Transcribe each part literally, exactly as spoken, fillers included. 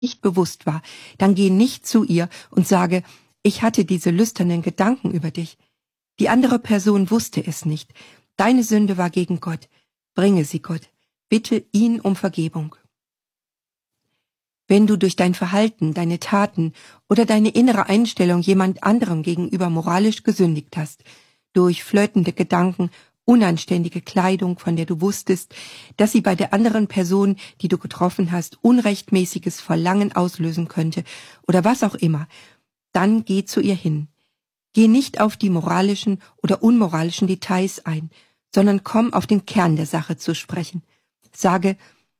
nicht bewusst war, dann geh nicht zu ihr und sage, ich hatte diese lüsternen Gedanken über dich. Die andere Person wusste es nicht. Deine Sünde war gegen Gott. Bringe sie Gott. Bitte ihn um Vergebung. Wenn du durch dein Verhalten, deine Taten oder deine innere Einstellung jemand anderem gegenüber moralisch gesündigt hast, durch flirtende Gedanken, unanständige Kleidung, von der du wusstest, dass sie bei der anderen Person, die du getroffen hast, unrechtmäßiges Verlangen auslösen könnte oder was auch immer, dann geh zu ihr hin. Geh nicht auf die moralischen oder unmoralischen Details ein, sondern komm auf den Kern der Sache zu sprechen. Sage,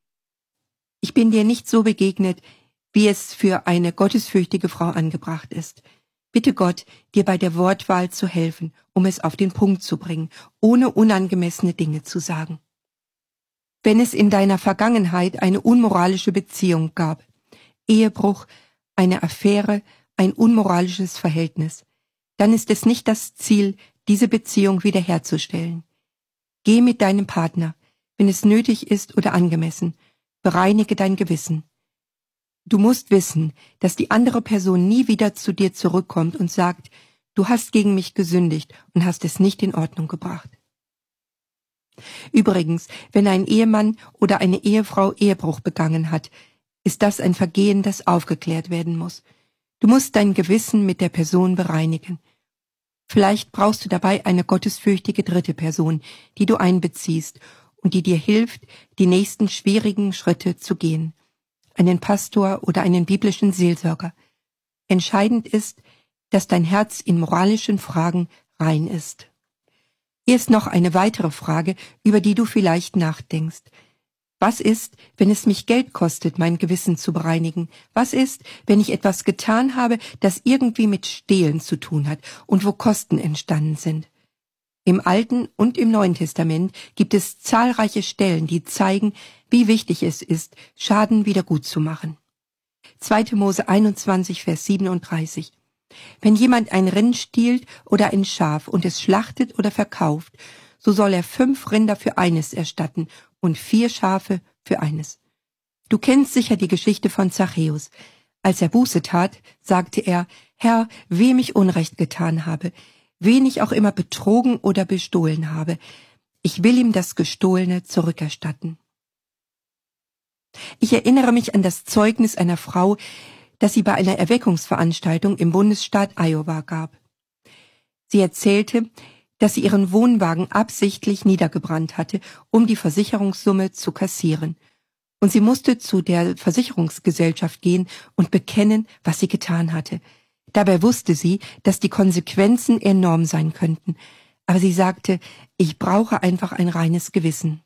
ich bin dir nicht so begegnet, wie es für eine gottesfürchtige Frau angebracht ist. Bitte Gott, dir bei der Wortwahl zu helfen, um es auf den Punkt zu bringen, ohne unangemessene Dinge zu sagen. Wenn es in deiner Vergangenheit eine unmoralische Beziehung gab, Ehebruch, eine Affäre, ein unmoralisches Verhältnis, dann ist es nicht das Ziel, diese Beziehung wiederherzustellen. Geh mit deinem Partner, wenn es nötig ist oder angemessen, bereinige dein Gewissen. Du musst wissen, dass die andere Person nie wieder zu dir zurückkommt und sagt, du hast gegen mich gesündigt und hast es nicht in Ordnung gebracht. Übrigens, wenn ein Ehemann oder eine Ehefrau Ehebruch begangen hat, ist das ein Vergehen, das aufgeklärt werden muss. Du musst dein Gewissen mit der Person bereinigen. Vielleicht brauchst du dabei eine gottesfürchtige dritte Person, die du einbeziehst und die dir hilft, die nächsten schwierigen Schritte zu gehen. Einen Pastor oder einen biblischen Seelsorger. Entscheidend ist, dass dein Herz in moralischen Fragen rein ist. Hier ist noch eine weitere Frage, über die du vielleicht nachdenkst. Was ist, wenn es mich Geld kostet, mein Gewissen zu bereinigen? Was ist, wenn ich etwas getan habe, das irgendwie mit Stehlen zu tun hat und wo Kosten entstanden sind? Im Alten und im Neuen Testament gibt es zahlreiche Stellen, die zeigen, wie wichtig es ist, Schaden wieder gut zu machen. zweiter Mose einundzwanzig, Vers siebenunddreißig. Wenn jemand ein Rind stiehlt oder ein Schaf und es schlachtet oder verkauft, so soll er fünf Rinder für eines erstatten und vier Schafe für eines. Du kennst sicher die Geschichte von Zachäus. Als er Buße tat, sagte er, Herr, wem ich Unrecht getan habe, wen ich auch immer betrogen oder bestohlen habe, ich will ihm das Gestohlene zurückerstatten. Ich erinnere mich an das Zeugnis einer Frau, das sie bei einer Erweckungsveranstaltung im Bundesstaat Iowa gab. Sie erzählte, dass sie ihren Wohnwagen absichtlich niedergebrannt hatte, um die Versicherungssumme zu kassieren. Und sie musste zu der Versicherungsgesellschaft gehen und bekennen, was sie getan hatte. Dabei wusste sie, dass die Konsequenzen enorm sein könnten. Aber sie sagte, ich brauche einfach ein reines Gewissen.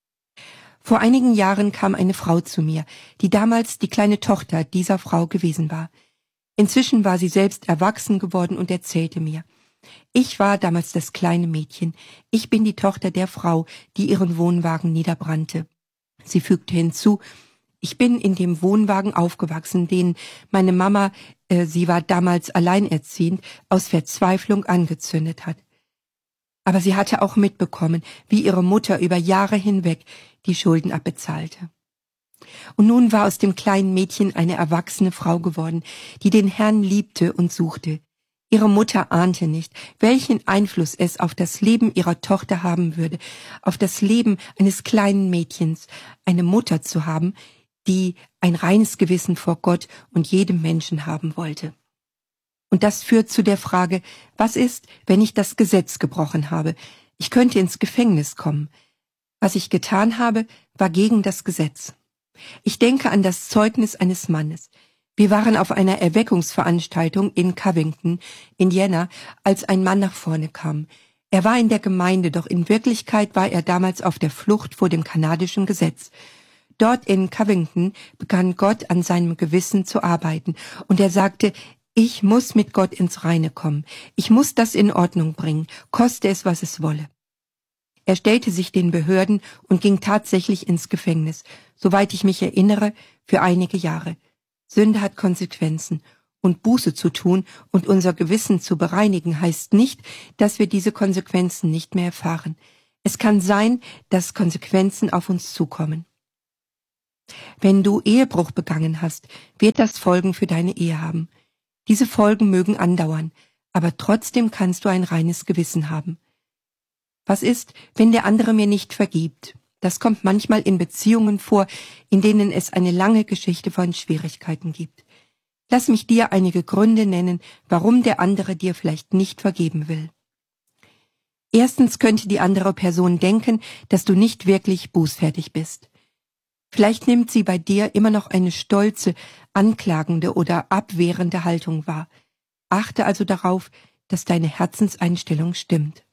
Vor einigen Jahren kam eine Frau zu mir, die damals die kleine Tochter dieser Frau gewesen war. Inzwischen war sie selbst erwachsen geworden und erzählte mir, ich war damals das kleine Mädchen, ich bin die Tochter der Frau, die ihren Wohnwagen niederbrannte. Sie fügte hinzu, ich bin in dem Wohnwagen aufgewachsen, den meine Mama, äh, sie war damals alleinerziehend, aus Verzweiflung angezündet hat. Aber sie hatte auch mitbekommen, wie ihre Mutter über Jahre hinweg die Schulden abbezahlte. Und nun war aus dem kleinen Mädchen eine erwachsene Frau geworden, die den Herrn liebte und suchte. Ihre Mutter ahnte nicht, welchen Einfluss es auf das Leben ihrer Tochter haben würde, auf das Leben eines kleinen Mädchens, eine Mutter zu haben, die ein reines Gewissen vor Gott und jedem Menschen haben wollte. Und das führt zu der Frage, was ist, wenn ich das Gesetz gebrochen habe? Ich könnte ins Gefängnis kommen. Was ich getan habe, war gegen das Gesetz. Ich denke an das Zeugnis eines Mannes. Wir waren auf einer Erweckungsveranstaltung in Covington, Indiana, als ein Mann nach vorne kam. Er war in der Gemeinde, doch in Wirklichkeit war er damals auf der Flucht vor dem kanadischen Gesetz. Dort in Covington begann Gott an seinem Gewissen zu arbeiten und er sagte, ich muss mit Gott ins Reine kommen. Ich muss das in Ordnung bringen, koste es, was es wolle. Er stellte sich den Behörden und ging tatsächlich ins Gefängnis, soweit ich mich erinnere, für einige Jahre. Sünde hat Konsequenzen und Buße zu tun und unser Gewissen zu bereinigen heißt nicht, dass wir diese Konsequenzen nicht mehr erfahren. Es kann sein, dass Konsequenzen auf uns zukommen. Wenn du Ehebruch begangen hast, wird das Folgen für deine Ehe haben. Diese Folgen mögen andauern, aber trotzdem kannst du ein reines Gewissen haben. Was ist, wenn der andere mir nicht vergibt? Das kommt manchmal in Beziehungen vor, in denen es eine lange Geschichte von Schwierigkeiten gibt. Lass mich dir einige Gründe nennen, warum der andere dir vielleicht nicht vergeben will. Erstens könnte die andere Person denken, dass du nicht wirklich bußfertig bist. Vielleicht nimmt sie bei dir immer noch eine stolze, anklagende oder abwehrende Haltung wahr. Achte also darauf, dass deine Herzenseinstellung stimmt.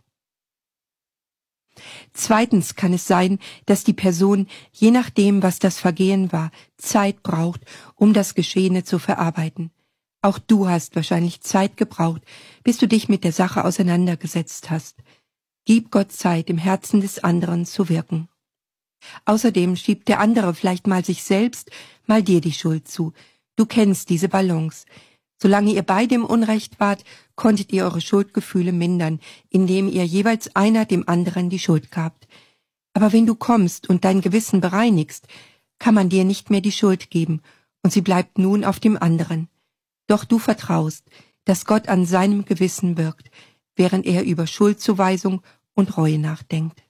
Zweitens kann es sein, dass die Person, je nachdem, was das Vergehen war, Zeit braucht, um das Geschehene zu verarbeiten. Auch du hast wahrscheinlich Zeit gebraucht, bis du dich mit der Sache auseinandergesetzt hast. Gib Gott Zeit, im Herzen des anderen zu wirken. Außerdem schiebt der andere vielleicht mal sich selbst, mal dir die Schuld zu. Du kennst diese Balance. Solange ihr beide im Unrecht wart, konntet ihr eure Schuldgefühle mindern, indem ihr jeweils einer dem anderen die Schuld gabt. Aber wenn du kommst und dein Gewissen bereinigst, kann man dir nicht mehr die Schuld geben, und sie bleibt nun auf dem anderen. Doch du vertraust, dass Gott an seinem Gewissen wirkt, während er über Schuldzuweisung und Reue nachdenkt.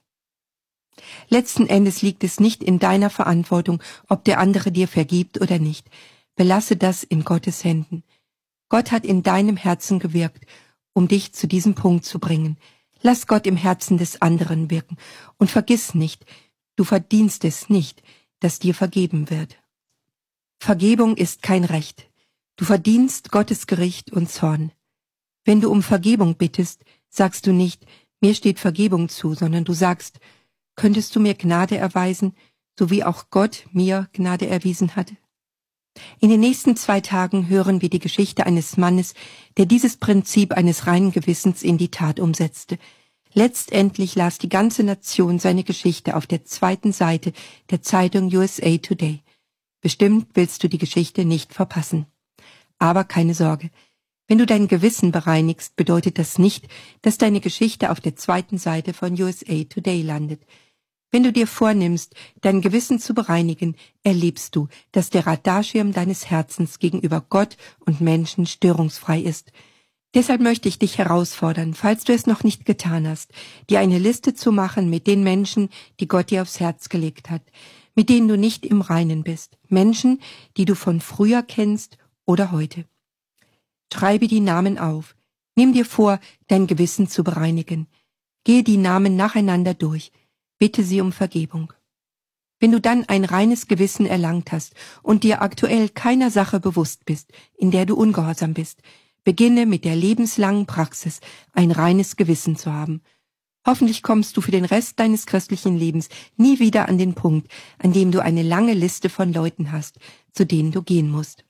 Letzten Endes liegt es nicht in deiner Verantwortung, ob der andere dir vergibt oder nicht. Belasse das in Gottes Händen. Gott hat in deinem Herzen gewirkt, um dich zu diesem Punkt zu bringen. Lass Gott im Herzen des anderen wirken und vergiss nicht, du verdienst es nicht, dass dir vergeben wird. Vergebung ist kein Recht. Du verdienst Gottes Gericht und Zorn. Wenn du um Vergebung bittest, sagst du nicht, mir steht Vergebung zu, sondern du sagst, könntest du mir Gnade erweisen, so wie auch Gott mir Gnade erwiesen hat? In den nächsten zwei Tagen hören wir die Geschichte eines Mannes, der dieses Prinzip eines reinen Gewissens in die Tat umsetzte. Letztendlich las die ganze Nation seine Geschichte auf der zweiten Seite der Zeitung U S A Today. Bestimmt willst du die Geschichte nicht verpassen. Aber keine Sorge. Wenn du dein Gewissen bereinigst, bedeutet das nicht, dass deine Geschichte auf der zweiten Seite von U S A Today landet. Wenn du dir vornimmst, dein Gewissen zu bereinigen, erlebst du, dass der Radarschirm deines Herzens gegenüber Gott und Menschen störungsfrei ist. Deshalb möchte ich dich herausfordern, falls du es noch nicht getan hast, dir eine Liste zu machen mit den Menschen, die Gott dir aufs Herz gelegt hat, mit denen du nicht im Reinen bist, Menschen, die du von früher kennst oder heute. Schreibe die Namen auf. Nimm dir vor, dein Gewissen zu bereinigen. Gehe die Namen nacheinander durch. Bitte sie um Vergebung. Wenn du dann ein reines Gewissen erlangt hast und dir aktuell keiner Sache bewusst bist, in der du ungehorsam bist, beginne mit der lebenslangen Praxis, ein reines Gewissen zu haben. Hoffentlich kommst du für den Rest deines christlichen Lebens nie wieder an den Punkt, an dem du eine lange Liste von Leuten hast, zu denen du gehen musst.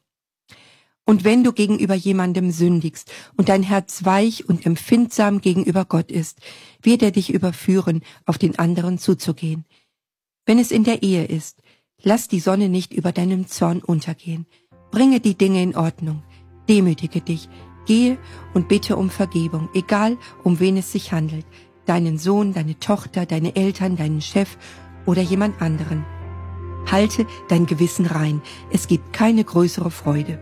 Und wenn du gegenüber jemandem sündigst und dein Herz weich und empfindsam gegenüber Gott ist, wird er dich überführen, auf den anderen zuzugehen. Wenn es in der Ehe ist, lass die Sonne nicht über deinem Zorn untergehen. Bringe die Dinge in Ordnung. Demütige dich. Gehe und bitte um Vergebung, egal um wen es sich handelt. Deinen Sohn, deine Tochter, deine Eltern, deinen Chef oder jemand anderen. Halte dein Gewissen rein. Es gibt keine größere Freude.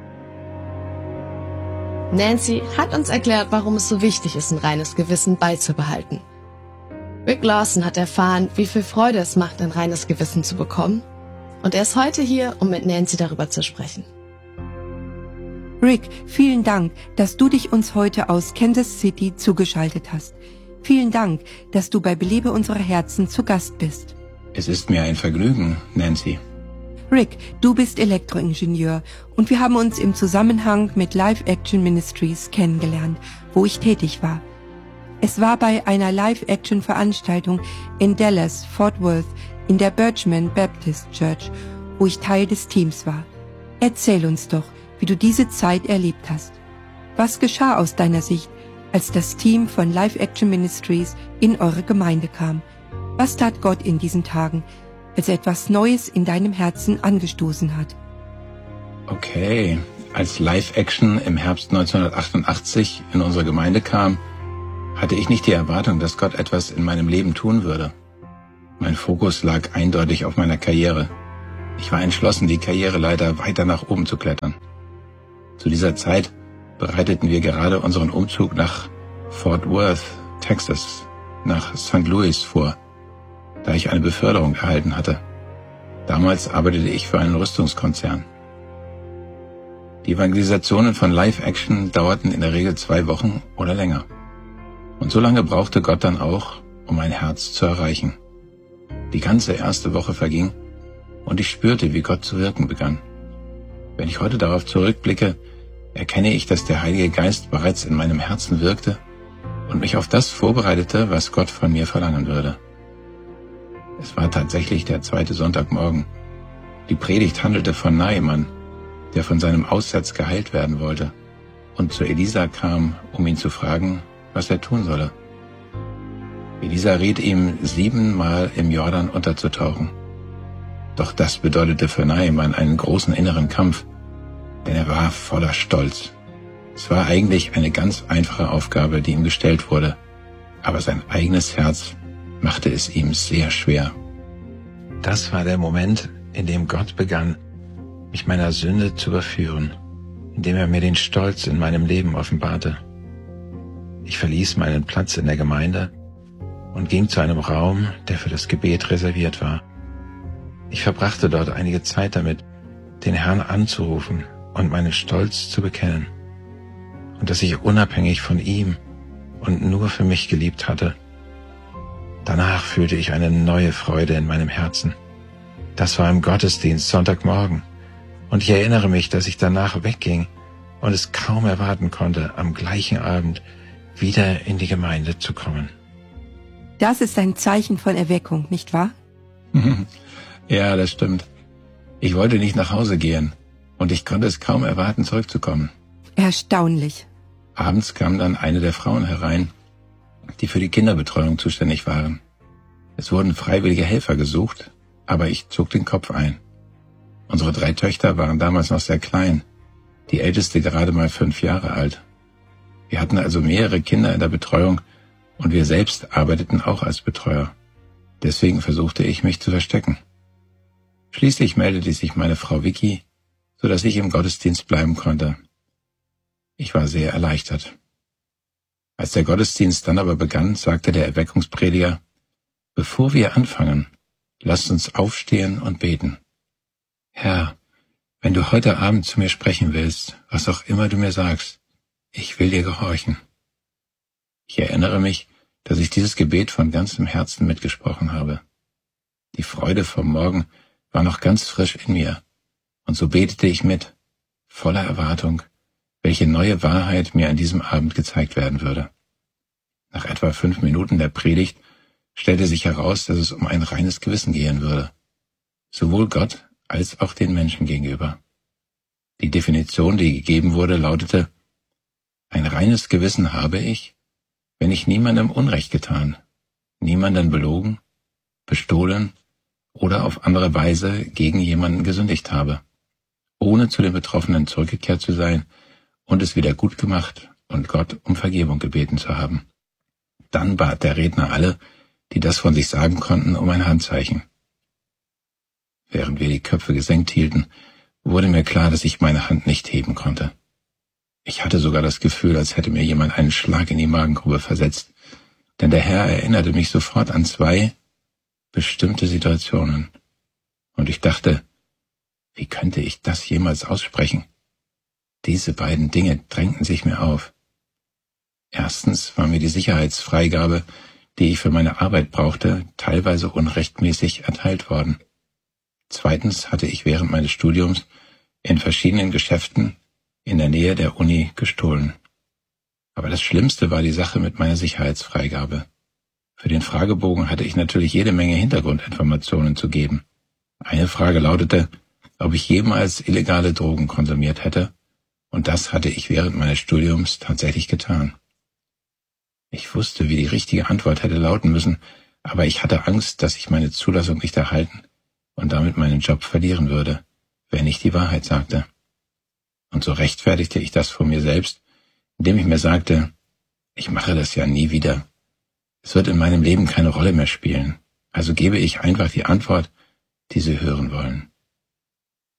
Nancy hat uns erklärt, warum es so wichtig ist, ein reines Gewissen beizubehalten. Rick Lawson hat erfahren, wie viel Freude es macht, ein reines Gewissen zu bekommen. Und er ist heute hier, um mit Nancy darüber zu sprechen. Rick, vielen Dank, dass du dich uns heute aus Kansas City zugeschaltet hast. Vielen Dank, dass du bei Belebe unsere Herzen zu Gast bist. Es ist mir ein Vergnügen, Nancy. Rick, du bist Elektroingenieur und wir haben uns im Zusammenhang mit Live Action Ministries kennengelernt, wo ich tätig war. Es war bei einer Live-Action-Veranstaltung in Dallas, Fort Worth, in der Birchman Baptist Church, wo ich Teil des Teams war. Erzähl uns doch, wie du diese Zeit erlebt hast. Was geschah aus deiner Sicht, als das Team von Live Action Ministries in eure Gemeinde kam? Was tat Gott in diesen Tagen, als er etwas Neues in deinem Herzen angestoßen hat? Okay, als Live Action im Herbst neunzehnhundertachtundachtzig in unsere Gemeinde kam, hatte ich nicht die Erwartung, dass Gott etwas in meinem Leben tun würde. Mein Fokus lag eindeutig auf meiner Karriere. Ich war entschlossen, die Karriereleiter weiter nach oben zu klettern. Zu dieser Zeit bereiteten wir gerade unseren Umzug nach Fort Worth, Texas, nach Sankt Louis vor, da ich eine Beförderung erhalten hatte. Damals arbeitete ich für einen Rüstungskonzern. Die Evangelisationen von Live Action dauerten in der Regel zwei Wochen oder länger. Und so lange brauchte Gott dann auch, um mein Herz zu erreichen. Die ganze erste Woche verging und ich spürte, wie Gott zu wirken begann. Wenn ich heute darauf zurückblicke, erkenne ich, dass der Heilige Geist bereits in meinem Herzen wirkte und mich auf das vorbereitete, was Gott von mir verlangen würde. Es war tatsächlich der zweite Sonntagmorgen. Die Predigt handelte von Naaman, der von seinem Aussatz geheilt werden wollte und zu Elisa kam, um ihn zu fragen, was er tun solle. Elisa riet ihm, siebenmal im Jordan unterzutauchen. Doch das bedeutete für Naaman einen großen inneren Kampf, denn er war voller Stolz. Es war eigentlich eine ganz einfache Aufgabe, die ihm gestellt wurde, aber sein eigenes Herz machte es ihm sehr schwer. Das war der Moment, in dem Gott begann, mich meiner Sünde zu überführen, indem er mir den Stolz in meinem Leben offenbarte. Ich verließ meinen Platz in der Gemeinde und ging zu einem Raum, der für das Gebet reserviert war. Ich verbrachte dort einige Zeit damit, den Herrn anzurufen und meinen Stolz zu bekennen und dass ich unabhängig von ihm und nur für mich geliebt hatte. Danach fühlte ich eine neue Freude in meinem Herzen. Das war im Gottesdienst Sonntagmorgen und ich erinnere mich, dass ich danach wegging und es kaum erwarten konnte, am gleichen Abend wieder in die Gemeinde zu kommen. Das ist ein Zeichen von Erweckung, nicht wahr? Ja, das stimmt. Ich wollte nicht nach Hause gehen und ich konnte es kaum erwarten, zurückzukommen. Erstaunlich. Abends kam dann eine der Frauen herein, die für die Kinderbetreuung zuständig waren. Es wurden freiwillige Helfer gesucht, aber ich zog den Kopf ein. Unsere drei Töchter waren damals noch sehr klein, die älteste gerade mal fünf Jahre alt. Wir hatten also mehrere Kinder in der Betreuung und wir selbst arbeiteten auch als Betreuer. Deswegen versuchte ich, mich zu verstecken. Schließlich meldete sich meine Frau Vicky, so dass ich im Gottesdienst bleiben konnte. Ich war sehr erleichtert. Als der Gottesdienst dann aber begann, sagte der Erweckungsprediger, bevor wir anfangen, lasst uns aufstehen und beten. Herr, wenn du heute Abend zu mir sprechen willst, was auch immer du mir sagst, ich will dir gehorchen. Ich erinnere mich, dass ich dieses Gebet von ganzem Herzen mitgesprochen habe. Die Freude vom Morgen war noch ganz frisch in mir, und so betete ich mit, voller Erwartung, welche neue Wahrheit mir an diesem Abend gezeigt werden würde. Nach etwa fünf Minuten der Predigt stellte sich heraus, dass es um ein reines Gewissen gehen würde, sowohl Gott als auch den Menschen gegenüber. Die Definition, die gegeben wurde, lautete, ein reines Gewissen habe ich, wenn ich niemandem Unrecht getan, niemanden belogen, bestohlen oder auf andere Weise gegen jemanden gesündigt habe, ohne zu den Betroffenen zurückgekehrt zu sein und es wieder gut gemacht und Gott um Vergebung gebeten zu haben. Dann bat der Redner alle, die das von sich sagen konnten, um ein Handzeichen. Während wir die Köpfe gesenkt hielten, wurde mir klar, dass ich meine Hand nicht heben konnte. Ich hatte sogar das Gefühl, als hätte mir jemand einen Schlag in die Magengrube versetzt, denn der Herr erinnerte mich sofort an zwei bestimmte Situationen. Und ich dachte, wie könnte ich das jemals aussprechen? Diese beiden Dinge drängten sich mir auf. Erstens war mir die Sicherheitsfreigabe, die ich für meine Arbeit brauchte, teilweise unrechtmäßig erteilt worden. Zweitens hatte ich während meines Studiums in verschiedenen Geschäften in der Nähe der Uni gestohlen. Aber das Schlimmste war die Sache mit meiner Sicherheitsfreigabe. Für den Fragebogen hatte ich natürlich jede Menge Hintergrundinformationen zu geben. Eine Frage lautete, ob ich jemals illegale Drogen konsumiert hätte, und das hatte ich während meines Studiums tatsächlich getan. Ich wusste, wie die richtige Antwort hätte lauten müssen, aber ich hatte Angst, dass ich meine Zulassung nicht erhalten und damit meinen Job verlieren würde, wenn ich die Wahrheit sagte. Und so rechtfertigte ich das vor mir selbst, indem ich mir sagte, ich mache das ja nie wieder. Es wird in meinem Leben keine Rolle mehr spielen, also gebe ich einfach die Antwort, die Sie hören wollen.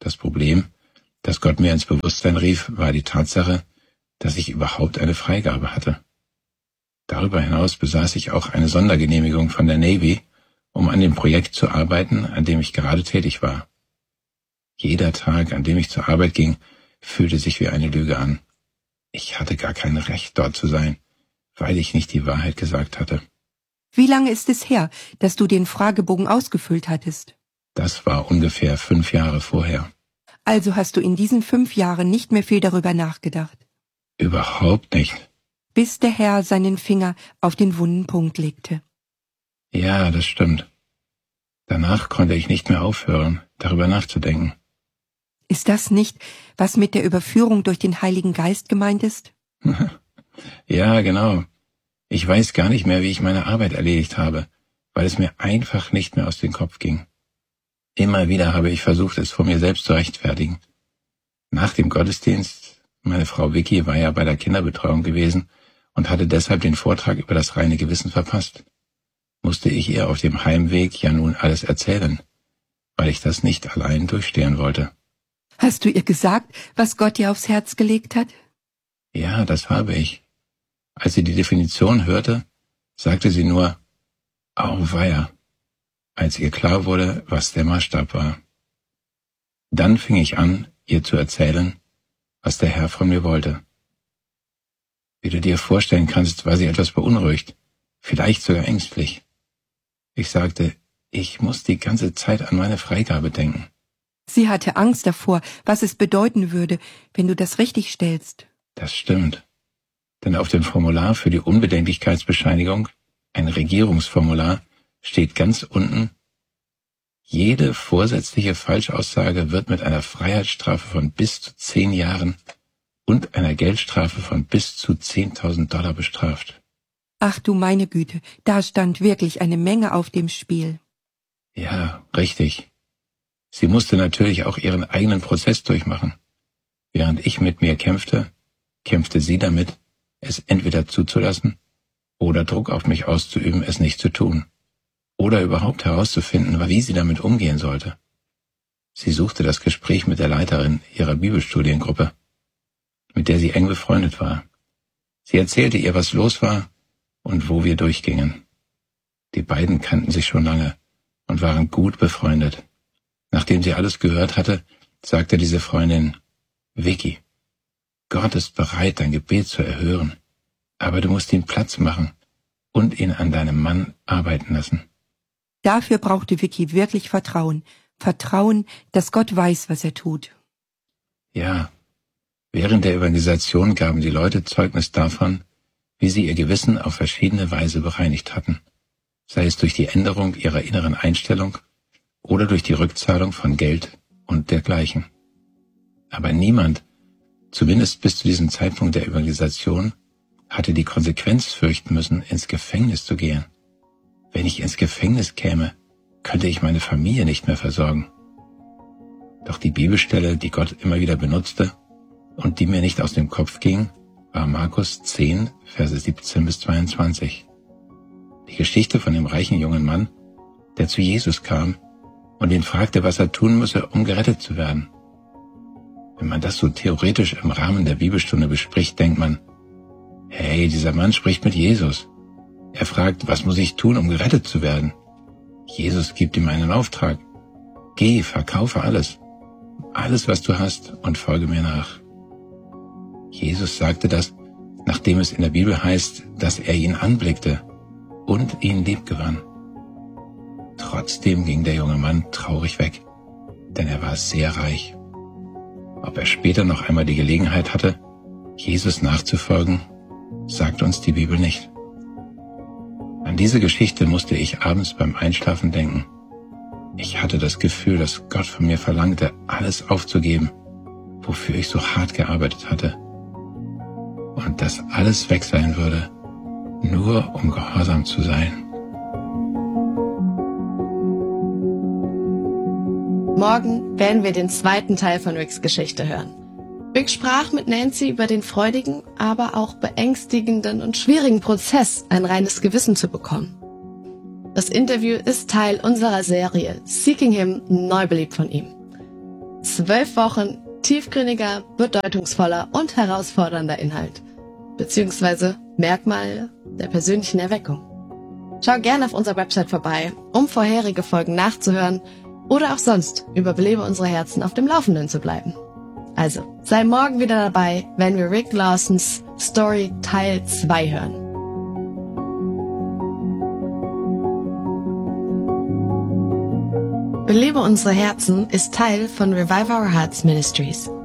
Das Problem, das Gott mir ins Bewusstsein rief, war die Tatsache, dass ich überhaupt eine Freigabe hatte. Darüber hinaus besaß ich auch eine Sondergenehmigung von der Navy, um an dem Projekt zu arbeiten, an dem ich gerade tätig war. Jeder Tag, an dem ich zur Arbeit ging, fühlte sich wie eine Lüge an. Ich hatte gar kein Recht, dort zu sein, weil ich nicht die Wahrheit gesagt hatte. Wie lange ist es her, dass du den Fragebogen ausgefüllt hattest? Das war ungefähr fünf Jahre vorher. Also hast du in diesen fünf Jahren nicht mehr viel darüber nachgedacht? Überhaupt nicht. Bis der Herr seinen Finger auf den wunden Punkt legte. Ja, das stimmt. Danach konnte ich nicht mehr aufhören, darüber nachzudenken. Ist das nicht, was mit der Überführung durch den Heiligen Geist gemeint ist? Ja, genau. Ich weiß gar nicht mehr, wie ich meine Arbeit erledigt habe, weil es mir einfach nicht mehr aus dem Kopf ging. Immer wieder habe ich versucht, es vor mir selbst zu rechtfertigen. Nach dem Gottesdienst, meine Frau Vicky war ja bei der Kinderbetreuung gewesen und hatte deshalb den Vortrag über das reine Gewissen verpasst, musste ich ihr auf dem Heimweg ja nun alles erzählen, weil ich das nicht allein durchstehen wollte. Hast du ihr gesagt, was Gott dir aufs Herz gelegt hat? Ja, das habe ich. Als sie die Definition hörte, sagte sie nur, Auweia, als ihr klar wurde, was der Maßstab war. Dann fing ich an, ihr zu erzählen, was der Herr von mir wollte. Wie du dir vorstellen kannst, war sie etwas beunruhigt, vielleicht sogar ängstlich. Ich sagte, ich muss die ganze Zeit an meine Freigabe denken. Sie hatte Angst davor, was es bedeuten würde, wenn du das richtig stellst. Das stimmt. Denn auf dem Formular für die Unbedenklichkeitsbescheinigung, ein Regierungsformular, steht ganz unten, jede vorsätzliche Falschaussage wird mit einer Freiheitsstrafe von bis zu zehn Jahren und einer Geldstrafe von bis zu zehntausend Dollar bestraft. Ach du meine Güte, da stand wirklich eine Menge auf dem Spiel. Ja, richtig. Sie musste natürlich auch ihren eigenen Prozess durchmachen. Während ich mit mir kämpfte, kämpfte sie damit, es entweder zuzulassen oder Druck auf mich auszuüben, es nicht zu tun. Oder überhaupt herauszufinden, wie sie damit umgehen sollte. Sie suchte das Gespräch mit der Leiterin ihrer Bibelstudiengruppe, mit der sie eng befreundet war. Sie erzählte ihr, was los war und wo wir durchgingen. Die beiden kannten sich schon lange und waren gut befreundet. Nachdem sie alles gehört hatte, sagte diese Freundin, Vicky, Gott ist bereit, dein Gebet zu erhören, aber du musst ihm Platz machen und ihn an deinem Mann arbeiten lassen. Dafür brauchte Vicky wirklich Vertrauen. Vertrauen, dass Gott weiß, was er tut. Ja, während der Evangelisation gaben die Leute Zeugnis davon, wie sie ihr Gewissen auf verschiedene Weise bereinigt hatten, sei es durch die Änderung ihrer inneren Einstellung oder durch die Rückzahlung von Geld und dergleichen. Aber niemand, zumindest bis zu diesem Zeitpunkt der Evangelisation, hatte die Konsequenz fürchten müssen, ins Gefängnis zu gehen. Wenn ich ins Gefängnis käme, könnte ich meine Familie nicht mehr versorgen. Doch die Bibelstelle, die Gott immer wieder benutzte und die mir nicht aus dem Kopf ging, war Markus zehn, Verse siebzehn bis zweiundzwanzig. Die Geschichte von dem reichen jungen Mann, der zu Jesus kam und ihn fragte, was er tun müsse, um gerettet zu werden. Wenn man das so theoretisch im Rahmen der Bibelstunde bespricht, denkt man, hey, dieser Mann spricht mit Jesus. Er fragt, was muss ich tun, um gerettet zu werden? Jesus gibt ihm einen Auftrag. Geh, verkaufe alles. Alles, was du hast, und folge mir nach. Jesus sagte das, nachdem es in der Bibel heißt, dass er ihn anblickte und ihn liebgewann. Trotzdem ging der junge Mann traurig weg, denn er war sehr reich. Ob er später noch einmal die Gelegenheit hatte, Jesus nachzufolgen, sagt uns die Bibel nicht. An diese Geschichte musste ich abends beim Einschlafen denken. Ich hatte das Gefühl, dass Gott von mir verlangte, alles aufzugeben, wofür ich so hart gearbeitet hatte. Und dass alles weg sein würde, nur um gehorsam zu sein. Morgen werden wir den zweiten Teil von Ricks Geschichte hören. Rick sprach mit Nancy über den freudigen, aber auch beängstigenden und schwierigen Prozess, ein reines Gewissen zu bekommen. Das Interview ist Teil unserer Serie Seeking Him, neu belebt von ihm. Zwölf Wochen tiefgründiger, bedeutungsvoller und herausfordernder Inhalt, beziehungsweise Merkmale der persönlichen Erweckung. Schau gerne auf unserer Website vorbei, um vorherige Folgen nachzuhören oder auch sonst über Belebe unsere Herzen auf dem Laufenden zu bleiben. Also, sei morgen wieder dabei, wenn wir Rick Lawsons Story Teil zwei hören. Belebe unsere Herzen ist Teil von Revive Our Hearts Ministries.